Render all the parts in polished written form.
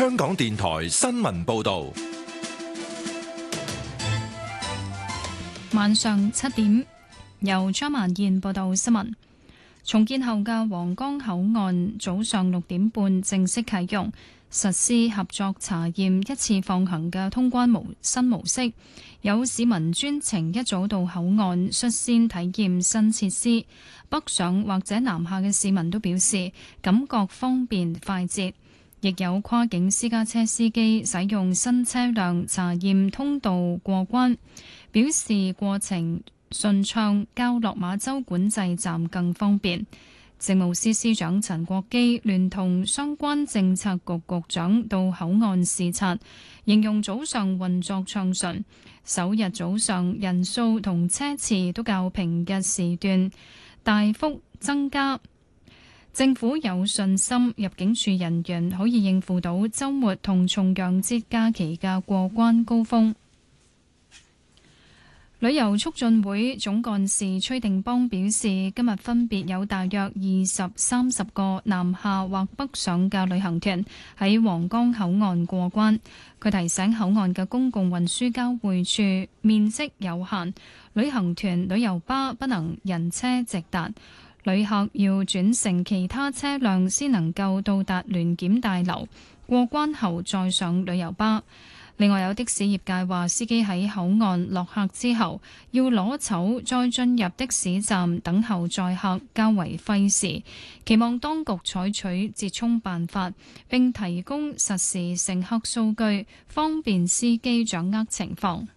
香港電台新聞報道。 晚上7點，由張曼燕報道新聞。重建後嘅皇崗口岸早上6點半正式啟用，實施合作查驗一次放行嘅通關新模式。有市民專程一早到口岸率先體驗新設施，北上或者南下嘅市民都表示感覺方便快捷。亦有跨境私家車司機使用新車輛查驗通道過關，表示過程順暢，較落馬洲管制站更方便。政務司司長陳國基聯同相關政策局局長到口岸視察，形容早上運作暢順，首日早上人數同車次都較平日時段大幅增加。政府有信心入境處人員可以應付到週末同重陽節假期嘅過關高峰。旅遊促進會總幹事崔定邦表示，今日分別有大約20、30個南下或北上嘅旅行團喺皇崗口岸過關。佢提醒口岸嘅公共運輸交匯處面積有限，旅行團旅遊巴不能人車直達，旅客要轉乘其他車輛先能夠到達聯檢大樓，過關後再上旅遊巴。另外有的士業界話，司機喺口岸落客之後要攞籌再進入的士站等候載客，較為費時，期望當局採取折衷辦法，並提供實時乘客數據，方便司機掌握情況。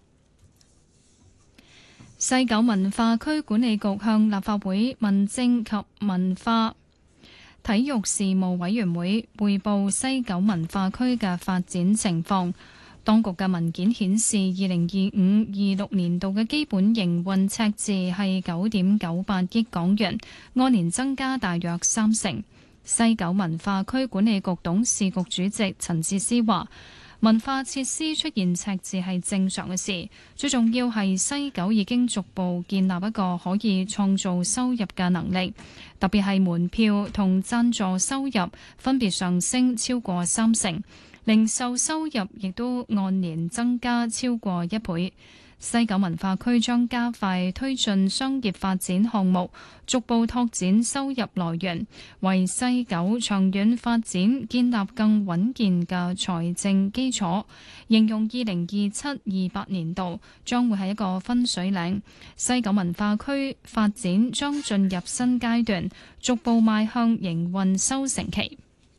西九文化區管理局向立法會民政及文化體育事務委員會匯報西九文化區嘅發展情況。當局嘅文件顯示，2025-26年度嘅基本營運赤字係9.98億港元，按年增加大約30%。西九文化區管理局董事局主席陳智思話，文化設施出現赤字係正常嘅事，最重要係西九已經逐步建立一個可以創造收入嘅能力，特別係門票同贊助收入分別上升超過30%。零售收入亦都按年增加超過1倍。西九文化區將加快推進商業發展項目，逐步拓展收入來源，為西九長遠發展建立更穩健嘅財政基礎。形容2027-28年度將會係一個分水嶺，西九文化區發展將進入新階段，逐步邁向營運收成期。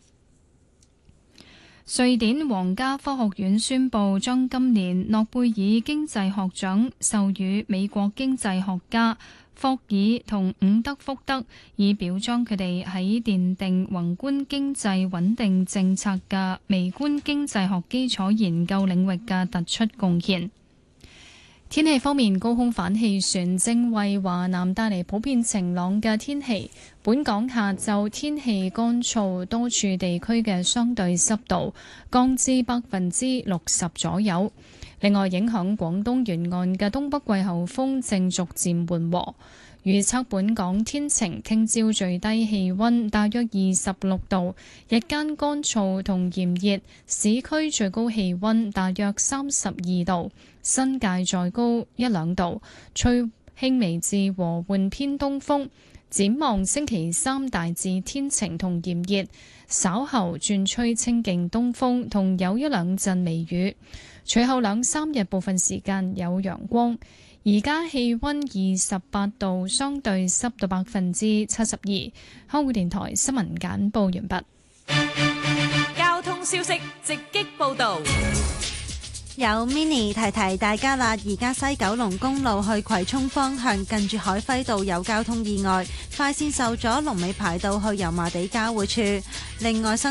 瑞典皇家科學院宣布將今年諾貝爾經濟學獎授予美國經濟學家霍爾同伍德福德，以表彰佢哋喺奠定宏觀經濟穩定政策嘅微觀經濟學基礎研究領域嘅突出貢獻。天氣方面，高空反氣旋正為華南帶嚟普遍晴朗嘅天氣。本港下晝天氣乾燥，多處地區嘅相對濕度降至60%左右。另外，影響廣東沿岸嘅東北季候風正逐漸緩和。預測本港天晴，聽朝最低氣溫大約26度，日間乾燥同炎熱，市區最高氣溫大約32度，新界再高1-2度，吹輕微至和緩偏東風。展望星期三大致天晴同炎熱，稍後轉吹清勁東風同有1-2陣微雨，隨後2-3日部分時間有陽光。而家氣溫28度，相對濕度72%。香港電台新聞簡報完畢。 交通消息直擊報道。 有 Mini 提提大家啦，而家西九龍公路去葵涌方向近住海輝道有交通意外，快線受阻，龍尾排到去油麻地交匯處。另外新